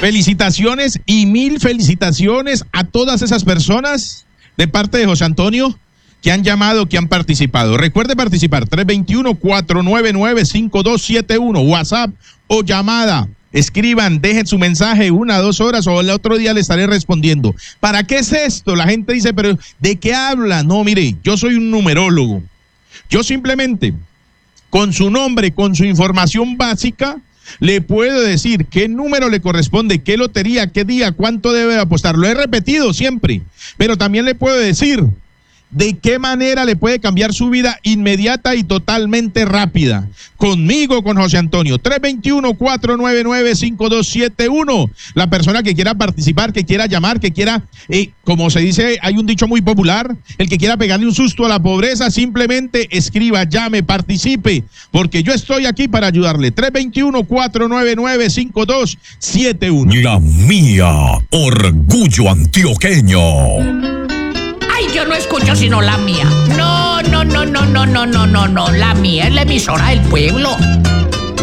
Felicitaciones y mil felicitaciones a todas esas personas de parte de José Antonio que han llamado, que han participado. Recuerde participar, 321-499-5271, WhatsApp o llamada. Escriban, dejen su mensaje 1 a 2 horas o el otro día le estaré respondiendo. ¿Para qué es esto? La gente dice, pero ¿de qué habla? No, mire, yo soy un numerólogo. Yo simplemente, con su nombre, con su información básica, le puedo decir qué número le corresponde, qué lotería, qué día, cuánto debe apostar. Lo he repetido siempre, pero también le puedo decir de qué manera le puede cambiar su vida inmediata y totalmente rápida. Conmigo, con José Antonio, 321-499-5271. La persona que quiera participar, que quiera llamar, que quiera, como se dice, hay un dicho muy popular, el que quiera pegarle un susto a la pobreza, simplemente escriba, llame, participe, porque yo estoy aquí para ayudarle. 321-499-5271. La mía, orgullo antioqueño. Ay, yo no escucho sino la mía. No, la mía es la emisora del pueblo.